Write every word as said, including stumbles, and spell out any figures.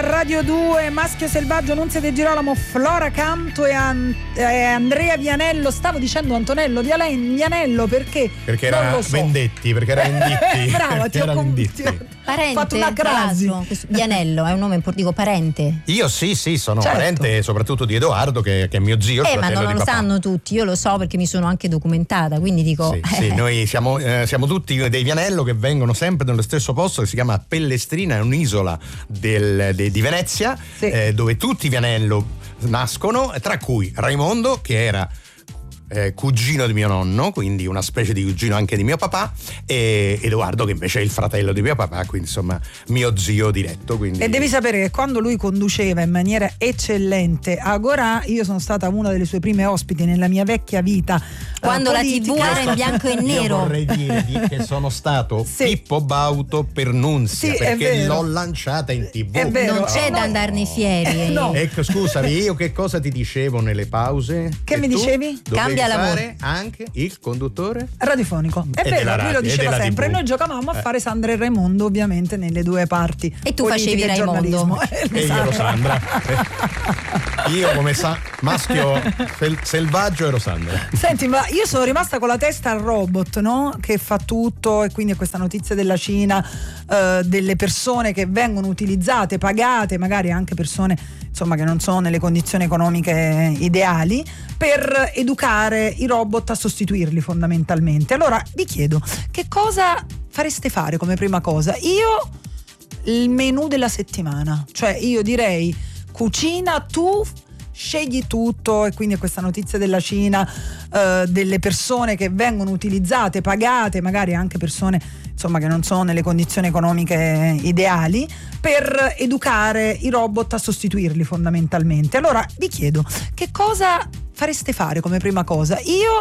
Radio due, Maschio Selvaggio, Nunzia De Girolamo, Flora Canto e, An- e Andrea Vianello. Stavo dicendo Antonello Vialen- Vianello perché perché era non lo so. Vendetti, perché era Venditti. Brava, ti ho, con- ti ho Parente, fatto una crasi. Vianello è un nome importante, dico parente. Io sì, sì, sono Certo. parente soprattutto di Edoardo, che, che è mio zio. Eh, ma non di lo papà. sanno tutti, io lo so perché mi sono anche documentata, quindi dico. Sì, sì, noi siamo, eh, siamo tutti dei Vianello che vengono sempre nello stesso posto che si chiama Pellestrina, è un'isola del, de, di Venezia, sì. eh, dove tutti i Vianello nascono, tra cui Raimondo, che era Eh, cugino di mio nonno, quindi una specie di cugino anche di mio papà, e Edoardo che invece è il fratello di mio papà, quindi insomma mio zio diretto. Quindi... E devi sapere che quando lui conduceva in maniera eccellente Agorà, io sono stata una delle sue prime ospiti nella mia vecchia vita. Quando la tivù era in bianco e nero. Io vorrei dire di- che sono stato Sì. Pippo Bauto per Nunzia, Sì, è perché vero. l'ho lanciata in tv. È vero. Non c'è No. da andarne fieri. Eh, no. Ecco, scusami, io che cosa ti dicevo nelle pause? Che mi tu dicevi? dovevi Cambia fare l'amore. anche il conduttore? Radiofonico. È E vero, della lui lo radio, e diceva della sempre. tivù. Noi giocavamo a Eh. fare Sandra e Raimondo, ovviamente, nelle due parti. E tu politica facevi e Raimondo. giornalismo. Eh, E io esatto. ero Sandra. Eh, io come sa- maschio sel- selvaggio ero Sandra. Senti, ma io sono rimasta con la testa al robot, no? Che fa tutto, e quindi questa notizia della Cina, eh, delle persone che vengono utilizzate, pagate, magari anche persone insomma che non sono nelle condizioni economiche ideali, per educare i robot a sostituirli fondamentalmente. Allora vi chiedo, che cosa fareste fare come prima cosa? Io il menù della settimana, cioè io direi cucina tu, scegli tutto, e quindi questa notizia della Cina, eh, delle persone che vengono utilizzate, pagate, magari anche persone insomma che non sono nelle condizioni economiche ideali, per educare i robot a sostituirli fondamentalmente. Allora vi chiedo, che cosa fareste fare come prima cosa? Io